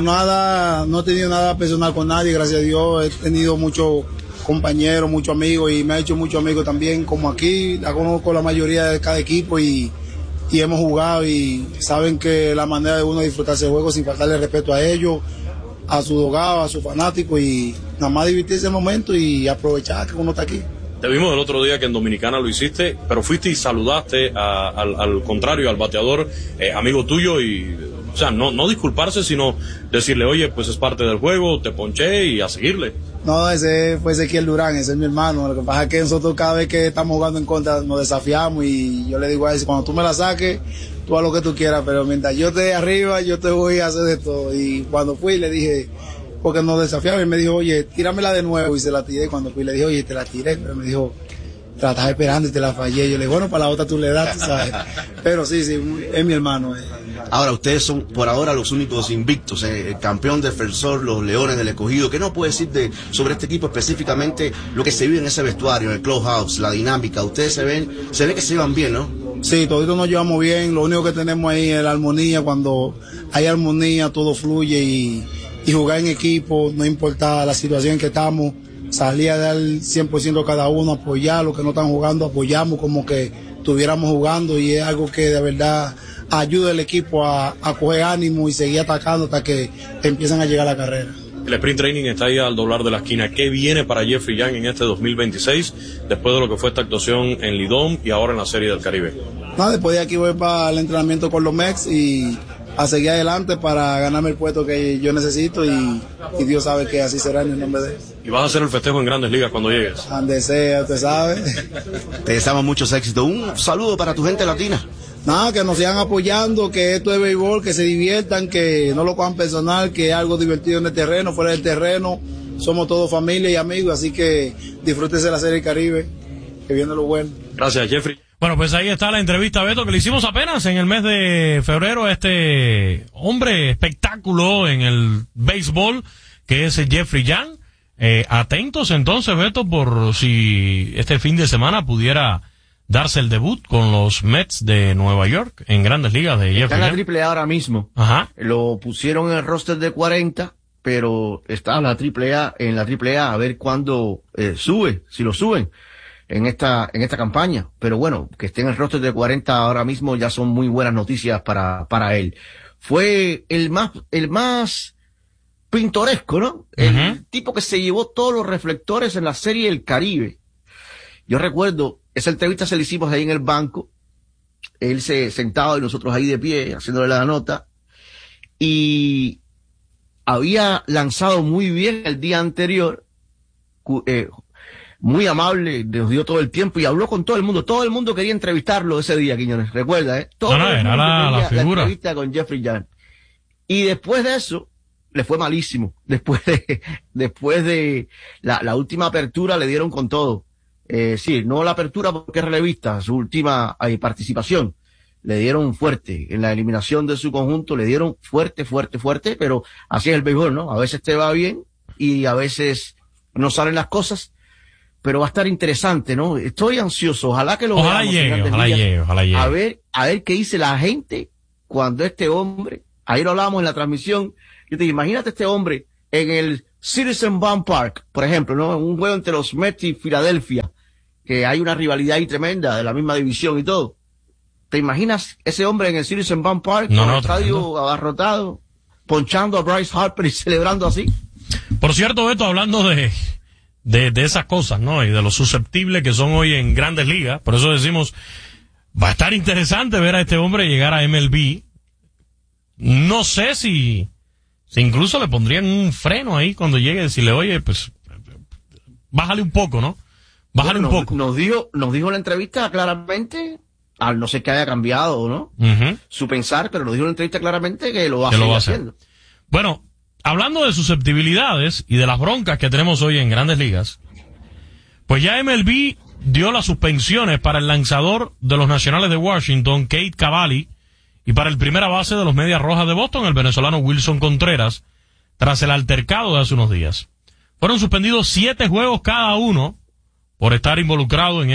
no he tenido nada personal con nadie, gracias a Dios. He tenido muchos compañeros, muchos amigos, y me ha hecho muchos amigos también, como aquí, la conozco la mayoría de cada equipo, y hemos jugado, y saben que la manera de uno disfrutar ese juego sin faltarle respeto a ellos, a su dogado, a sus fanáticos, y nada más divertirse el momento y aprovechar que uno está aquí. Te vimos el otro día que en Dominicana lo hiciste, pero fuiste y saludaste al contrario, al bateador, amigo tuyo, y o sea, no disculparse, sino decirle, oye, pues es parte del juego, te ponché, y a seguirle. No, ese fue Ezequiel Durán, ese es mi hermano. Lo que pasa es que nosotros cada vez que estamos jugando en contra nos desafiamos, y yo le digo a él, cuando tú me la saques, tú haz lo que tú quieras, pero mientras yo esté arriba, yo te voy a hacer de todo. Y cuando fui le dije, porque nos desafiaba, y me dijo, oye, tíramela de nuevo, y se la tiré. Cuando fui le dije, oye, te la tiré, pero me dijo, te la estás esperando y te la fallé. Yo le dije, bueno, para la otra tú le das, tú sabes. Pero sí, es mi hermano. Ahora, ustedes son por ahora los únicos invictos, el campeón defensor, los Leones del Escogido. ¿Qué nos puede decir sobre este equipo específicamente, lo que se vive en ese vestuario, en el clubhouse, la dinámica? Ustedes se ve que se llevan bien, ¿no? Sí, todos nos llevamos bien. Lo único que tenemos ahí es la armonía. Cuando hay armonía, todo fluye, y jugar en equipo, no importa la situación en que estamos, salir a dar 100% cada uno, apoyar a los que no están jugando, apoyamos como que estuviéramos jugando, y es algo que de verdad ayuda al equipo a coger ánimo y seguir atacando hasta que empiezan a llegar a la carrera. El sprint training está ahí al doblar de la esquina. ¿Qué viene para Jeffrey Young en este 2026, después de lo que fue esta actuación en Lidón y ahora en la Serie del Caribe? No, después de aquí voy para el entrenamiento con los Mex y a seguir adelante para ganarme el puesto que yo necesito, y Dios sabe que así será en el nombre de él. ¿Y vas a hacer el festejo en Grandes Ligas cuando llegues? Donde sea, usted sabe. Te deseamos muchos éxitos. Un saludo para tu gente latina. Nada, que nos sigan apoyando, que esto es béisbol, que se diviertan, que no lo cojan personal, que es algo divertido en el terreno, fuera del terreno. Somos todos familia y amigos, así que disfrútense la Serie del Caribe, que viene lo bueno. Gracias, Jeffrey. Bueno, pues ahí está la entrevista, Beto, que le hicimos apenas en el mes de febrero a este hombre espectáculo en el béisbol, que es Jeffrey Young. Atentos entonces, Beto, por si este fin de semana pudiera darse el debut con los Mets de Nueva York en Grandes Ligas de Jeffrey Young. Está en la AAA ahora mismo. Ajá. Lo pusieron en el roster de 40, pero está en la AAA a ver cuándo sube, si lo suben en esta campaña. Pero bueno, que esté en el roster de 40 ahora mismo ya son muy buenas noticias para él. Fue el más pintoresco, ¿no? El tipo que se llevó todos los reflectores en la Serie del Caribe. Yo recuerdo, esa entrevista se la hicimos ahí en el banco, él se sentado y nosotros ahí de pie, haciéndole la nota, y había lanzado muy bien el día anterior, muy amable, nos dio todo el tiempo y habló con todo el mundo. Todo el mundo quería entrevistarlo ese día, Quiñones, recuerda, ¿eh? Todo el mundo era la figura. La entrevista con Jeffrey Young. Y después de eso, le fue malísimo. Después de la última apertura le dieron con todo. Sí, no la apertura porque es relevista, su última participación. Le dieron fuerte. En la eliminación de su conjunto le dieron fuerte, pero así es el béisbol, ¿no? A veces te va bien y a veces no salen las cosas. Pero va a estar interesante, ¿no? Estoy ansioso. Ojalá que lo veamos. Ojalá llegue. A ver qué dice la gente cuando este hombre, ahí lo hablábamos en la transmisión. Yo te digo, imagínate este hombre en el Citizen Bank Park, por ejemplo, ¿no? En un juego entre los Mets y Filadelfia, que hay una rivalidad ahí tremenda de la misma división y todo. ¿Te imaginas ese hombre en el Citizen Bank Park, con el estadio abarrotado, ponchando a Bryce Harper y celebrando así? Por cierto, Beto, hablando de esas cosas, ¿no? Y de lo susceptibles que son hoy en Grandes Ligas. Por eso decimos, va a estar interesante ver a este hombre llegar a MLB. No sé si incluso le pondrían un freno ahí cuando llegue, decirle, oye, pues, bájale un poco, ¿no? Bájale un poco. Nos dijo en la entrevista claramente, al no sé que haya cambiado, ¿no? Su pensar, pero nos dijo en la entrevista claramente que lo va a seguir haciendo. Bueno, hablando de susceptibilidades y de las broncas que tenemos hoy en Grandes Ligas, pues ya MLB dio las suspensiones para el lanzador de los Nacionales de Washington, Cade Cavalli, y para el primera base de los Medias Rojas de Boston, el venezolano Wilson Contreras, tras el altercado de hace unos días. Fueron suspendidos 7 juegos cada uno por estar involucrado en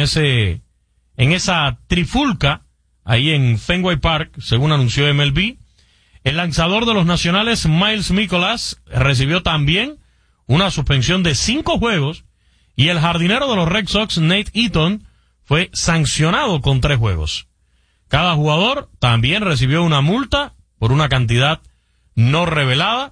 esa trifulca ahí en Fenway Park, según anunció MLB. El lanzador de los Nacionales, Miles Mikolas, recibió también una suspensión de 5 juegos y el jardinero de los Red Sox, Nate Eaton, fue sancionado con 3 juegos. Cada jugador también recibió una multa por una cantidad no revelada.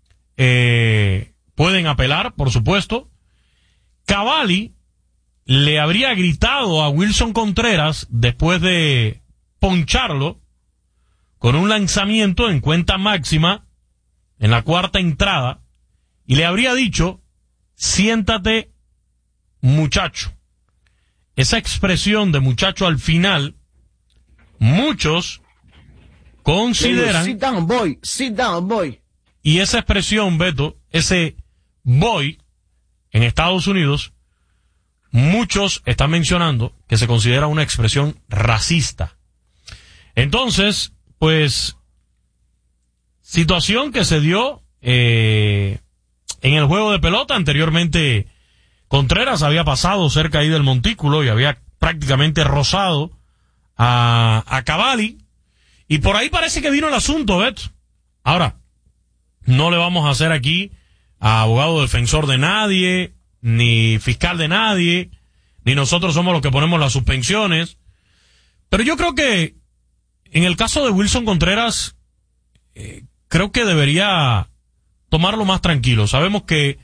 Pueden apelar, por supuesto. Cavalli le habría gritado a Wilson Contreras después de poncharlo con un lanzamiento en cuenta máxima en la 4ª entrada y le habría dicho, siéntate, muchacho. Esa expresión de muchacho al final, muchos consideran... Sit down, boy. Y esa expresión, Beto, ese boy, en Estados Unidos, muchos están mencionando que se considera una expresión racista. Entonces, pues, situación que se dio en el juego de pelota. Anteriormente, Contreras había pasado cerca ahí del montículo y había prácticamente rozado a Cavalli. Y por ahí parece que vino el asunto, Beto. Ahora, no le vamos a hacer aquí a abogado defensor de nadie, ni fiscal de nadie, ni nosotros somos los que ponemos las suspensiones. Pero yo creo que en el caso de Wilson Contreras, creo que debería tomarlo más tranquilo. Sabemos que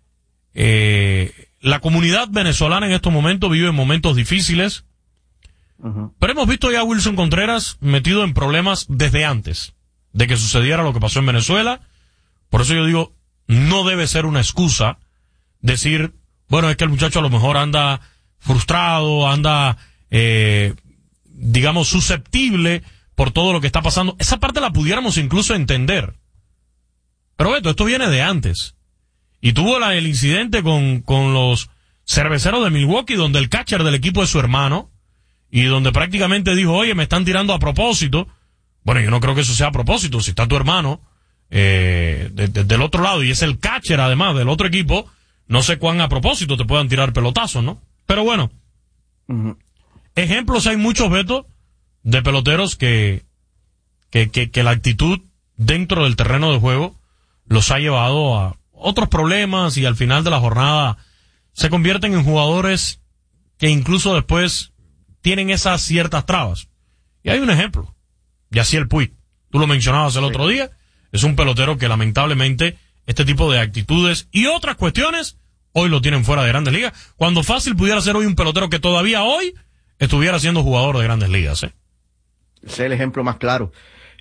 la comunidad venezolana en estos momentos vive momentos difíciles, pero hemos visto ya a Wilson Contreras metido en problemas desde antes de que sucediera lo que pasó en Venezuela. Por eso yo digo, no debe ser una excusa decir, bueno, es que el muchacho a lo mejor anda frustrado, anda, digamos, susceptible por todo lo que está pasando. Esa parte la pudiéramos incluso entender. Pero Beto, esto viene de antes. Y tuvo el incidente con los cerveceros de Milwaukee, donde el catcher del equipo es su hermano, y donde prácticamente dijo, oye, me están tirando a propósito. Bueno, yo no creo que eso sea a propósito. Si está tu hermano del otro lado y es el catcher además del otro equipo, no sé cuán a propósito te puedan tirar pelotazos, ¿no? Pero bueno, ejemplos hay muchos, Beto, de peloteros que la actitud dentro del terreno de juego los ha llevado a otros problemas y al final de la jornada se convierten en jugadores que incluso después tienen esas ciertas trabas. Y hay un ejemplo, Yasiel Puig, tú lo mencionabas el otro día, es un pelotero que lamentablemente este tipo de actitudes y otras cuestiones hoy lo tienen fuera de Grandes Ligas, cuando fácil pudiera ser hoy un pelotero que todavía hoy estuviera siendo jugador de Grandes Ligas. Ese es el ejemplo más claro.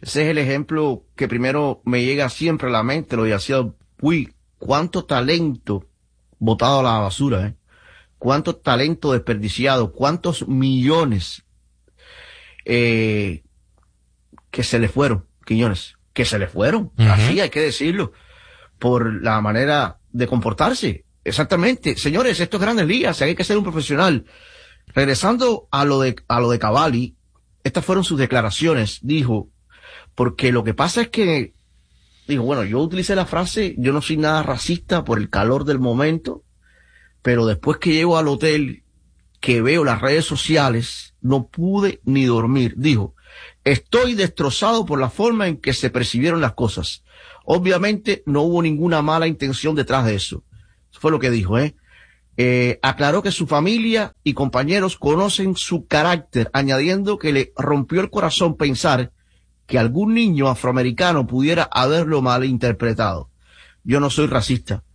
Ese es el ejemplo que primero me llega siempre a la mente, lo decía, uy, cuánto talento botado a la basura, cuánto talento desperdiciado, cuántos millones que se le fueron, Quiñones, que se le fueron, así hay que decirlo, por la manera de comportarse. Exactamente, señores, esto es Grandes Ligas, hay que ser un profesional. Regresando a lo de Cavalli, estas fueron sus declaraciones, dijo, porque lo que pasa es que, dijo, bueno, yo utilicé la frase, yo no soy nada racista por el calor del momento, pero después que llego al hotel, que veo las redes sociales, no pude ni dormir. Dijo, estoy destrozado por la forma en que se percibieron las cosas. Obviamente no hubo ninguna mala intención detrás de eso. Eso fue lo que dijo, aclaró que su familia y compañeros conocen su carácter, añadiendo que le rompió el corazón pensar que algún niño afroamericano pudiera haberlo malinterpretado. Yo no soy racista.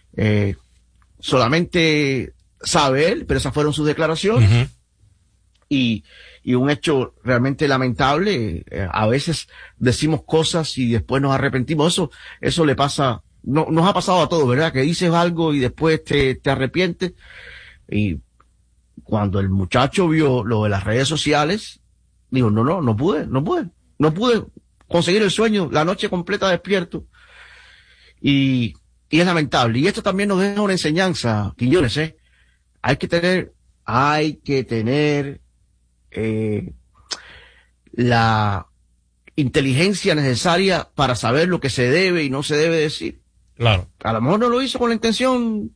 Solamente sabe él, pero esas fueron sus declaraciones. Y un hecho realmente lamentable. A veces decimos cosas y después nos arrepentimos. Eso le pasa, no, nos ha pasado a todos, ¿verdad? Que dices algo y después te arrepientes. Y cuando el muchacho vio lo de las redes sociales, dijo, no pude conseguir el sueño, la noche completa despierto. Y es lamentable. Y esto también nos deja una enseñanza, Quiñones, Hay que tener la inteligencia necesaria para saber lo que se debe y no se debe decir. Claro. A lo mejor no lo hizo con la intención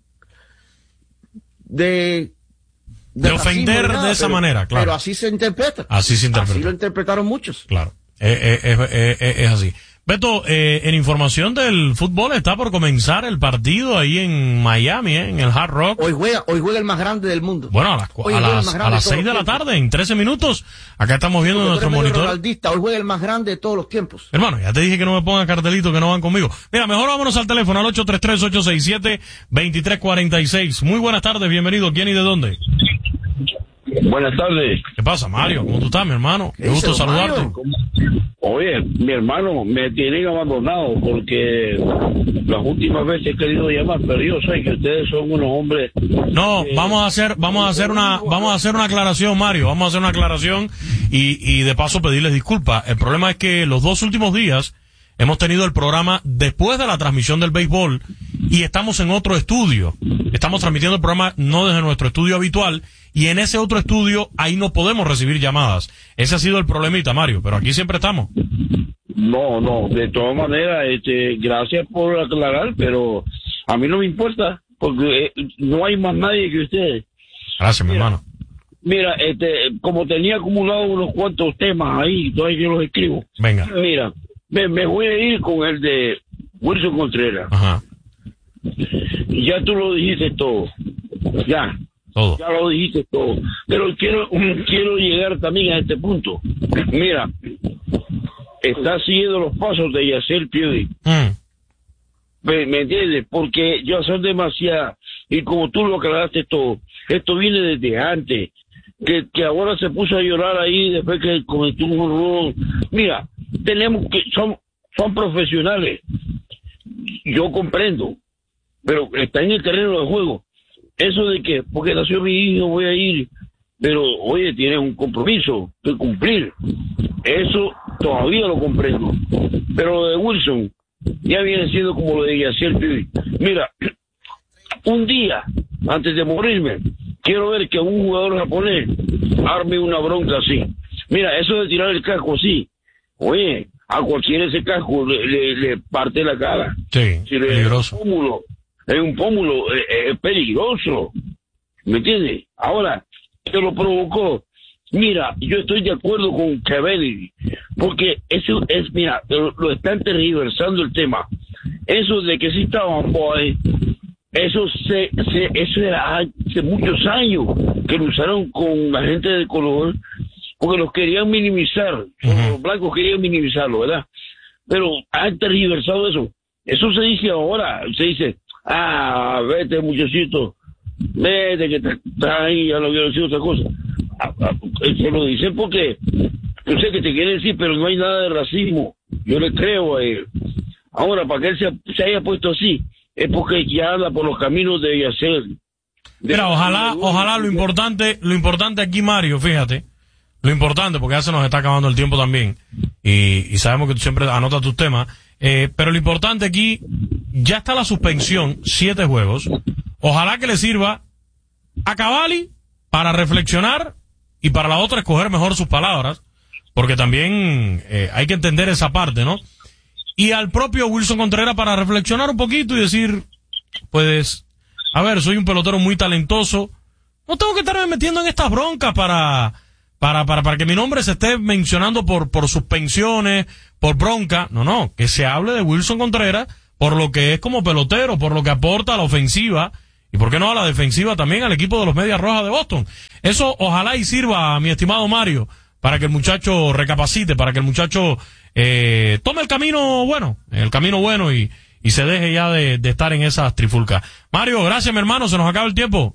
de ofender nada, de esa manera, claro. Pero así se interpreta. Así lo interpretaron muchos. Claro. Es así. Beto, en información del fútbol, está por comenzar el partido ahí en Miami, en el Hard Rock. Hoy juega el más grande del mundo. Bueno, a las 6 de la tarde, en 13 minutos. Acá estamos viendo nuestro monitor. Hoy juega el más grande de todos los tiempos. Hermano, ya te dije que no me pongan cartelitos que no van conmigo. Mira, mejor vámonos al teléfono, al 833-867-2346. Muy buenas tardes, bienvenido. ¿Quién y de dónde? Buenas tardes. ¿Qué pasa, Mario? ¿Cómo tú estás, mi hermano? Qué gusto saludarte. Oye, mi hermano, me tienen abandonado porque las últimas veces he querido llamar, pero yo sé que ustedes son unos hombres. No, vamos a hacer una aclaración, Mario. Vamos a hacer una aclaración y de paso pedirles disculpas. El problema es que los 2 últimos días hemos tenido el programa después de la transmisión del béisbol y estamos en otro estudio. Estamos transmitiendo el programa no desde nuestro estudio habitual y en ese otro estudio ahí no podemos recibir llamadas. Ese ha sido el problemita, Mario, pero aquí siempre estamos. No, de todas maneras, gracias por aclarar, pero a mí no me importa porque no hay más nadie que ustedes. Gracias, mi hermano. Mira, como tenía acumulado unos cuantos temas ahí, todavía yo los escribo. Venga. Mira, me voy a ir con el de Wilson Contreras. Ajá. Ya tú lo dijiste todo. Ya lo dijiste todo. Pero quiero llegar también a este punto. Mira, está siguiendo los pasos de Yasiel Puig. ¿Me entiendes? Porque ya son demasiadas. Y como tú lo aclaraste todo, esto viene desde antes. Que ahora se puso a llorar ahí después que cometió un error. Mira, son profesionales. Yo comprendo, pero está en el terreno de juego. Eso de que, porque nació mi hijo, voy a ir, pero oye, tienes un compromiso que cumplir. Eso todavía lo comprendo. Pero lo de Wilson ya viene siendo como lo de Yasiel Puig. Mira, un día antes de morirme, quiero ver que un jugador japonés arme una bronca así. Mira, eso de tirar el casco así, oye, a cualquiera ese casco le parte la cara. Sí, si peligroso. Es un pómulo, es peligroso. ¿Me entiendes? Ahora, ¿qué lo provocó? Mira, yo estoy de acuerdo con Cavalli, porque eso es, mira, lo están tergiversando el tema. Eso de que sí estaban boy, eso era hace muchos años que lo usaron con la gente de color, porque los querían minimizar, los blancos querían minimizarlo, ¿verdad? Pero han tergiversado eso. Eso se dice ahora, se dice, vete muchachito, vete que estás ahí, ya no quiero decir otra cosa. Se lo dicen porque Yo sé que te quiere decir, pero no hay nada de racismo. Yo le creo a él. Ahora, para que él se haya puesto así, es porque ya anda por los caminos de Yacer. Mira, ojalá lo importante aquí, Mario, fíjate, lo importante, porque ya se nos está acabando el tiempo también, y sabemos que tú siempre anotas tus temas, pero lo importante aquí, ya está la suspensión, 7 juegos, ojalá que le sirva a Cavalli para reflexionar y para la otra escoger mejor sus palabras, porque también hay que entender esa parte, ¿no? Y al propio Wilson Contreras para reflexionar un poquito y decir, pues, a ver, soy un pelotero muy talentoso, no tengo que estarme metiendo en estas broncas para que mi nombre se esté mencionando por suspensiones, por bronca. No, que se hable de Wilson Contreras por lo que es como pelotero, por lo que aporta a la ofensiva y por qué no a la defensiva también al equipo de los Medias Rojas de Boston. Eso ojalá y sirva, mi estimado Mario, para que el muchacho recapacite, para que el muchacho tome el camino bueno y se deje ya de estar en esas trifulcas. Mario, gracias, mi hermano, se nos acaba el tiempo.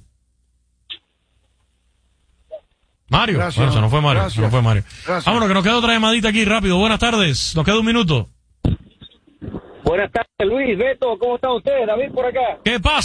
Mario, gracias, bueno, se nos fue Mario, gracias, se nos fue Mario. gracias. Vámonos, que nos queda otra llamadita aquí rápido. Buenas tardes, nos queda un minuto. Buenas tardes, Luis, Beto, ¿cómo está usted? David por acá. ¿Qué pasa?